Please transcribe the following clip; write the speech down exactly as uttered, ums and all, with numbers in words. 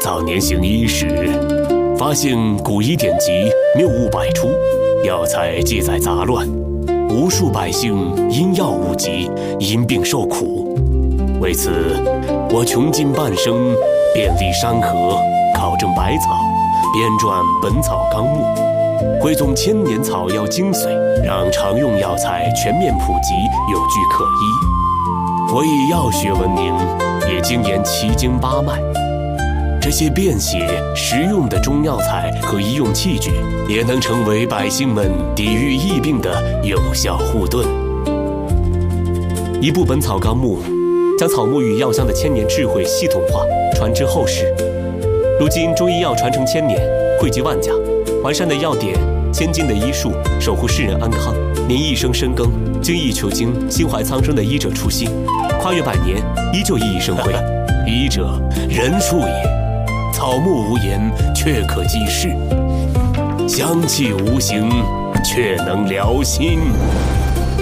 早年行医时，发现古医典籍谬误百出，药材记载杂乱，无数百姓因药误疾，因病受苦。为此，我穷尽半生，遍历山河，考证百草，编撰《本草纲目》，汇总千年草药精髓，让常用药材全面普及，有据可依。我以药学闻名，也精研奇经八脉。这些便携实用的中药材和医用器具，也能成为百姓们抵御疫病的有效护盾。一部《本草纲目》将草木与药香的千年智慧系统化传之后世。如今中医药传承千年，惠及万家，完善的药典，千金的医术，守护世人安康。您一生深耕，精益求精，心怀苍生的医者初心，跨越百年，依旧熠熠生辉。医者，人术也。草木无言，却可济世；香气无形，却能疗心。